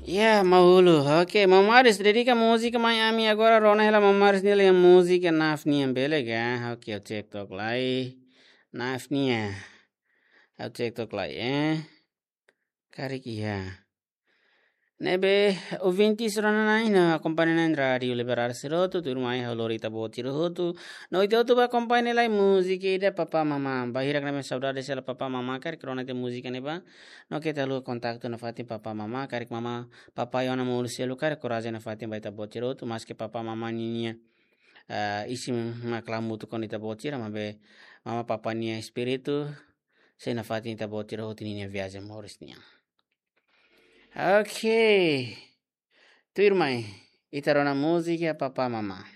Maulu. Ok, mamares dedica música Miami agora rona ela mamares nele música nafnia belega. Ok, o TikTok lá nafnia. O TikTok lá Cariquia. Nebe ouvintes ronanai na acompanhando na rádio liberar siroto turmai halorita botiro hotu no ito tu ba acompanha lai música ida papa mama bahira kana saudade sela papa mama kar krona te música neba no kita lu kontakto na fatin papa mama kar mama papa yona mul selu kar koraja na fatin baita botiro tu mas ke papa mama ninia isim maklamu tu kon ita botira mabe mama papa nia espiritu se na fatin ita botiro hotu ninia viaja moris nia. Ok. Tu irmã, itarona música, papá, mamá.